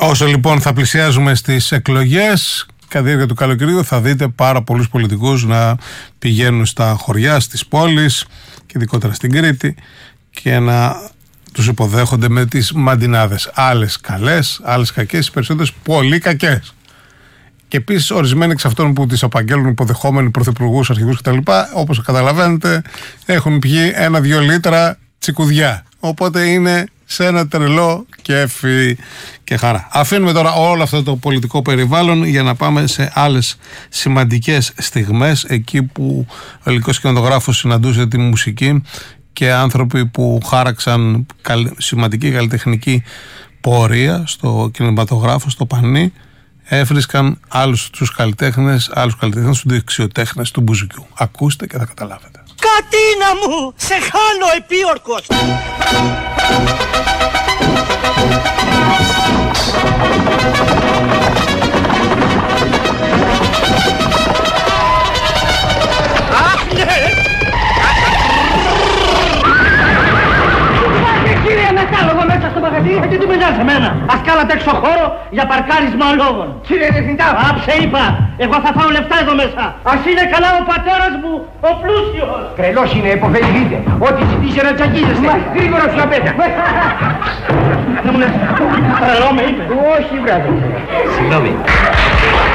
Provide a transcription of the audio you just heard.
Όσο λοιπόν θα πλησιάζουμε στις εκλογές, κατά τη διάρκεια του καλοκαιριού θα δείτε πάρα πολλούς πολιτικούς να πηγαίνουν στα χωριά, στις πόλεις και ειδικότερα στην Κρήτη και να τους υποδέχονται με τις μαντινάδες. Άλλες καλές, άλλες κακές, οι περισσότερες πολύ κακές. Και επίσης ορισμένοι εξ αυτών που τις απαγγέλνουν υποδεχόμενοι πρωθυπουργούς, αρχηγούς κτλ., όπως καταλαβαίνετε, έχουν πιει 1-2 λίτρα τσικουδιά. Οπότε είναι σε ένα τρελό κέφι και χαρά. Αφήνουμε τώρα όλο αυτό το πολιτικό περιβάλλον για να πάμε σε άλλες σημαντικές στιγμές, εκεί που ο ελληνικός κινηματογράφος συναντούσε τη μουσική και άνθρωποι που χάραξαν σημαντική καλλιτεχνική πορεία στο κινηματογράφο, στο πανί, έβρισκαν άλλους καλλιτέχνες του δεξιοτέχνες του μπουζουκιού. Ακούστε και θα καταλάβετε. Κατίνα μου, σε χάνω επίορκος. Τι του μιλάς εμένα? Ας κάνατε έξω χώρο για παρκάρισμα λόγων. Κύριε Διευθυντά, άψε είπα, εγώ θα φάω λεφτά εδώ μέσα. Ας είναι καλά ο πατέρας μου, ο πλούσιος. Τρελός είναι, υποφεληθείτε. Ό,τι ζητήσει να τσακίζεστε. Μα γρήγορα σου απέτα. Δεν μου λες, τρελό με είπε. Όχι βράδυ. Συγγνώμη.